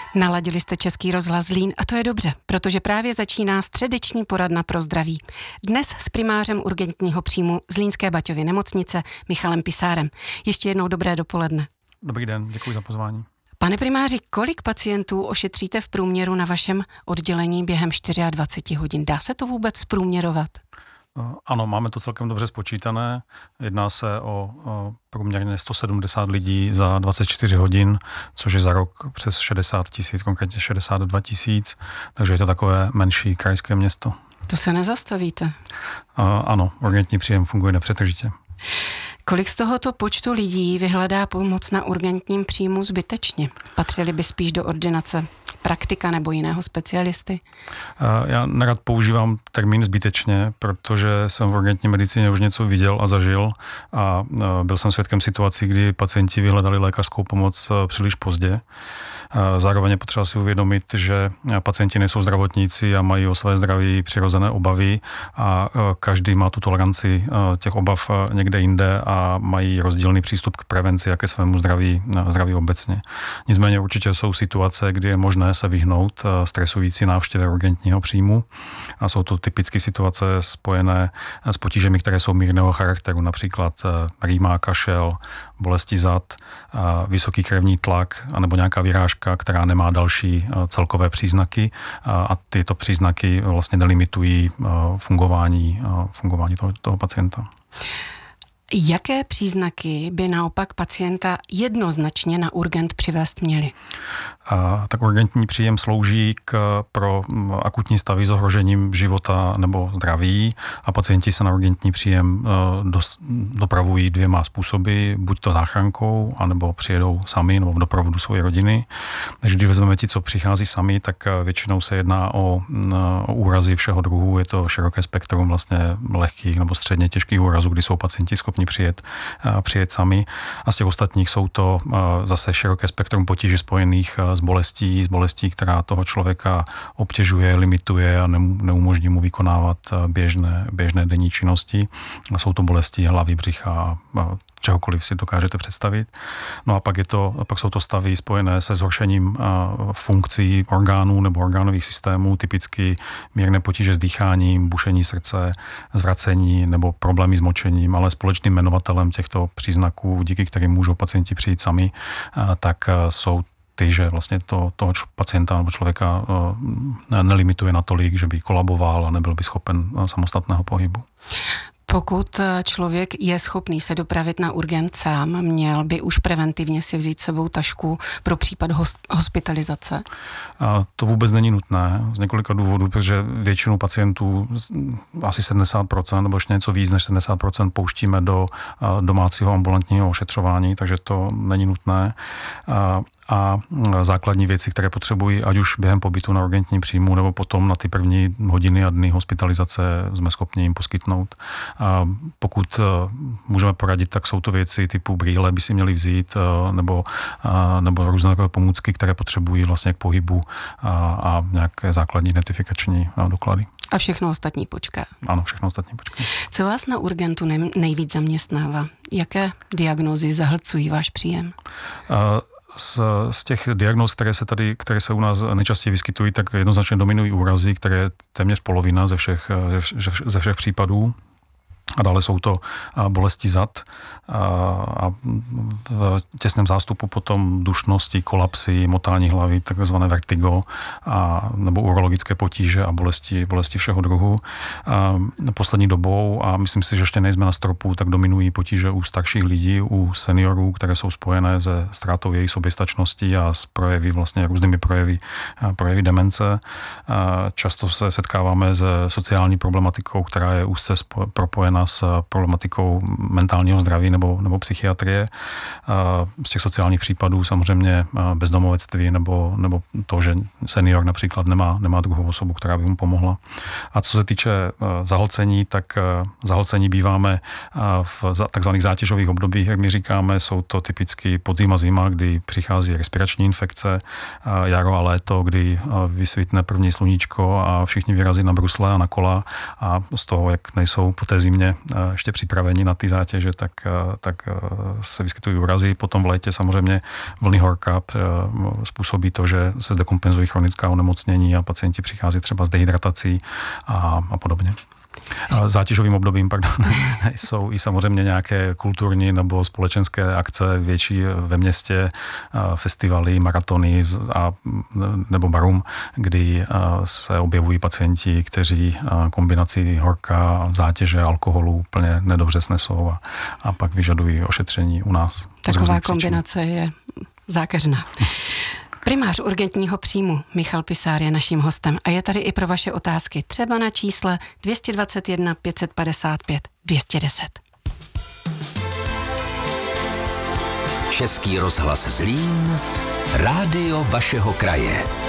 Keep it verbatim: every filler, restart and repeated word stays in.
Naladili jste Český rozhlas Zlín a to je dobře, protože právě začíná středeční poradna pro zdraví. Dnes s primářem urgentního příjmu Zlínské Baťovy nemocnice Michalem Pisárem. Ještě jednou dobré dopoledne. Dobrý den, děkuji za pozvání. Pane primáři, kolik pacientů ošetříte v průměru na vašem oddělení během dvacet čtyři hodin? Dá se to vůbec zprůměrovat? Ano, máme to celkem dobře spočítané. Jedná se o, o průměrně sto sedmdesát lidí za dvacet čtyři hodin, což je za rok přes šedesát tisíc, konkrétně šedesát dva tisíc, takže je to takové menší krajské město. To se nezastavíte? Ano, urgentní příjem funguje nepřetržitě. Kolik z tohoto počtu lidí vyhledá pomoc na urgentním příjmu zbytečně? Patřili by spíš do ordinace praktika nebo jiného specialisty? Já nerad používám termín zbytečně, protože jsem v urgentní medicíně už něco viděl a zažil a byl jsem svědkem situací, kdy pacienti vyhledali lékařskou pomoc příliš pozdě. Zároveň je potřeba si uvědomit, že pacienti nejsou zdravotníci a mají o své zdraví přirozené obavy a každý má tu toleranci těch obav někde jinde a mají rozdílný přístup k prevenci a ke svému zdraví, zdraví obecně. Nicméně určitě jsou situace, kdy je možné se vyhnout stresující návštěvě urgentního příjmu a jsou to typické situace spojené s potížemi, které jsou mírného charakteru, například rýma, kašel, bolesti zad, vysoký krevní tlak anebo nějaká vyrážka, která nemá další celkové příznaky a tyto příznaky vlastně delimitují fungování, fungování toho, toho pacienta. Jaké příznaky by naopak pacienta jednoznačně na urgent přivést měly? A, tak urgentní příjem slouží k, pro akutní stavy s ohrožením života nebo zdraví a pacienti se na urgentní příjem do, dopravují dvěma způsoby, buď to záchrankou, anebo přijedou sami nebo v doprovodu své rodiny. Takže když vezmeme ti, co přichází sami, tak většinou se jedná o, o úrazy všeho druhu. Je to široké spektrum vlastně lehkých nebo středně těžkých úrazů, kdy jsou pacienti schopni přijet, přijet sami. A z těch ostatních jsou to zase široké spektrum potíží spojených s bolestí, s bolestí, která toho člověka obtěžuje, limituje a neumožní mu vykonávat běžné, běžné denní činnosti. A jsou to bolesti hlavy, břicha a čehokoliv si dokážete představit. No a pak, je to, pak jsou to stavy spojené se zhoršením funkcí orgánů nebo orgánových systémů, typicky mírné potíže s dýcháním, bušení srdce, zvracení nebo problémy s močením, ale společným jmenovatelem těchto příznaků, díky kterým můžou pacienti přijít sami, tak jsou ty, že vlastně to, toho pacienta nebo člověka nelimituje natolik, že by kolaboval a nebyl by schopen samostatného pohybu. Pokud člověk je schopný se dopravit na urgent sám, měl by už preventivně si vzít sebou tašku pro případ hospitalizace? A to vůbec není nutné z několika důvodů, protože většinu pacientů, asi sedmdesát procent nebo ještě něco víc než sedmdesát procent pouštíme do domácího ambulantního ošetřování, takže to není nutné. A a základní věci, které potřebují, ať už během pobytu na urgentním příjmu nebo potom na ty první hodiny a dny hospitalizace jsme schopni jim poskytnout. A pokud můžeme poradit, tak jsou to věci typu brýle by si měli vzít nebo, nebo různé takové pomůcky, které potřebují vlastně k pohybu a, a nějaké základní identifikační doklady. A všechno ostatní počká. Ano, všechno ostatní počká. Co vás na urgentu nejvíc zaměstnává? Jaké diagnózy zahlcují váš příjem? Uh, Z, z těch diagnóz, které se tady, které se u nás nejčastěji vyskytují, tak jednoznačně dominují úrazy, které je téměř polovina ze všech, ze, ze všech případů. A dále jsou to bolesti zad a v těsném zástupu potom dušnosti, kolapsy, motání hlavy, takzvané vertigo a, nebo urologické potíže a bolesti, bolesti všeho druhu. A poslední dobou, a myslím si, že ještě nejsme na stropu, tak dominují potíže u starších lidí, u seniorů, které jsou spojené se ztrátou jejich soběstačnosti a s projevy, vlastně různými projevy, projevy demence. A často se setkáváme se sociální problematikou, která je úzce propojená s problematikou mentálního zdraví nebo, nebo psychiatrie. Z těch sociálních případů samozřejmě bezdomovectví nebo, nebo to, že senior například nemá, nemá druhou osobu, která by mu pomohla. A co se týče zahlcení, tak zahlcení býváme v takzvaných zátěžových obdobích, jak my říkáme, jsou to typicky podzim a zima, kdy přichází respirační infekce, jaro a léto, kdy vysvítne první sluníčko a všichni vyrazí na brusle a na kola a z toho, jak nejsou po té zimě hodně ještě připraveni na ty zátěže, tak, tak se vyskytují úrazy. Potom v létě samozřejmě vlny horka způsobí to, že se zde kompenzují chronická onemocnění a pacienti přichází třeba s dehydratací a, a podobně. Zátěžovým obdobím pardon, jsou i samozřejmě nějaké kulturní nebo společenské akce větší ve městě, festivaly, maratony a, nebo barum, kdy se objevují pacienti, kteří kombinací horka, zátěže, alkoholu úplně nedobře snesou a, a pak vyžadují ošetření u nás. Taková kombinace je zákeřná. Primář urgentního příjmu Michal Pisár je naším hostem a je tady i pro vaše otázky, třeba na čísle dvě stě dvacet jedna pět set padesát pět dvě stě deset. Český rozhlas Zlín, rádio vašeho kraje.